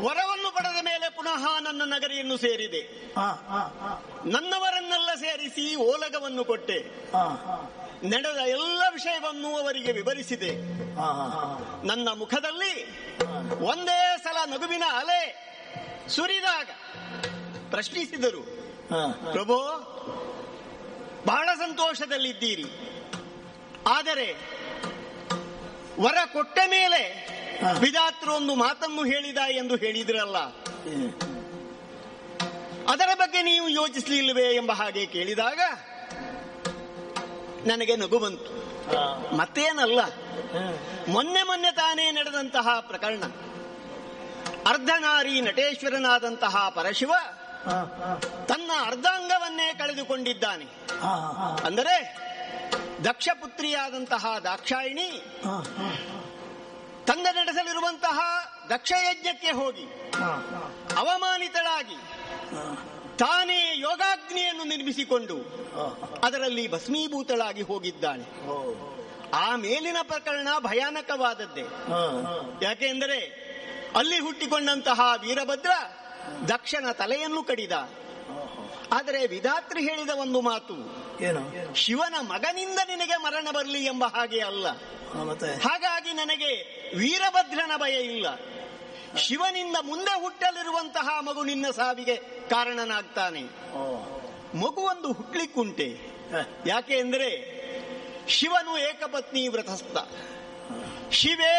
ವರವನ್ನು ಪಡೆದ ಮೇಲೆ ಪುನಃ ನನ್ನ ನಗರಿಯನ್ನು ಸೇರಿದೆ. ನನ್ನವರನ್ನೆಲ್ಲ ಸೇರಿಸಿ ಓಲಗವನ್ನು ಕೊಟ್ಟೆ. ನಡೆದ ಎಲ್ಲ ವಿಷಯವನ್ನು ಅವರಿಗೆ ವಿವರಿಸಿದೆ. ನನ್ನ ಮುಖದಲ್ಲಿ ಒಂದೇ ಸಲ ನಗುವಿನ ಅಲೆ ಸುರಿದಾಗ ಪ್ರಶ್ನಿಸಿದರು, ಪ್ರಭು, ಬಹಳ ಸಂತೋಷದಲ್ಲಿದ್ದೀರಿ, ಆದರೆ ವರ ಕೊಟ್ಟ ಮೇಲೆ ವಿಧಾತೃ ಒಂದು ಮಾತನ್ನು ಹೇಳಿದ ಎಂದು ಹೇಳಿದ್ರಲ್ಲ, ಅದರ ಬಗ್ಗೆ ನೀವು ಯೋಚಿಸಲಿಲ್ಲವೇ ಎಂಬ ಹಾಗೆ ಕೇಳಿದಾಗ ನನಗೆ ನಗು ಬಂತು. ಮತ್ತೇನಲ್ಲ, ಮೊನ್ನೆ ತಾನೇ ನಡೆದಂತಹ ಪ್ರಕರಣ. ಅರ್ಧನಾರಿ ನಟೇಶ್ವರನಾದಂತಹ ಪರಶಿವ ತನ್ನ ಅರ್ಧಾಂಗವನ್ನೇ ಕಳೆದುಕೊಂಡಿದ್ದಾನೆ. ಅಂದರೆ ದಕ್ಷಪುತ್ರಿಯಾದಂತಹ ದಾಕ್ಷಾಯಿಣಿ ತಂದೆ ನಡೆಸಲಿರುವಂತಹ ದಕ್ಷಯಜ್ಞಕ್ಕೆ ಹೋಗಿ ಅವಮಾನಿತಳಾಗಿ ತಾನೇ ಯೋಗಾಗ್ನಿಯನ್ನು ನಿರ್ಮಿಸಿಕೊಂಡು ಅದರಲ್ಲಿ ಭಸ್ಮೀಭೂತಳಾಗಿ ಹೋಗಿದ್ದಾಳೆ. ಆ ಮೇಲಿನ ಪ್ರಕರಣ ಭಯಾನಕವಾದದ್ದೇ. ಯಾಕೆಂದರೆ ಅಲ್ಲಿ ಹುಟ್ಟಿಕೊಂಡಂತಹ ವೀರಭದ್ರ ದಕ್ಷನ ತಲೆಯನ್ನು ಕಡಿದ. ಆದರೆ ವಿಧಾತ್ರಿ ಹೇಳಿದ ಒಂದು ಮಾತು, ಶಿವನ ಮಗನಿಂದ ನಿನಗೆ ಮರಣ ಬರಲಿ ಎಂಬ ಹಾಗೆ ಅಲ್ಲ. ಹಾಗಾಗಿ ನನಗೆ ವೀರಭದ್ರನ ಭಯ ಇಲ್ಲ. ಶಿವನಿಂದ ಮುಂದೆ ಹುಟ್ಟಲಿರುವಂತಹ ಮಗು ನಿನ್ನ ಸಾವಿಗೆ ಕಾರಣನಾಗ್ತಾನೆ. ಮಗುವೊಂದು ಹುಟ್ಲಿಕ್ಕುಂಟೆ. ಯಾಕೆ ಅಂದರೆ ಶಿವನು ಏಕಪತ್ನಿ ವ್ರತಸ್ಥ. ಶಿವೇ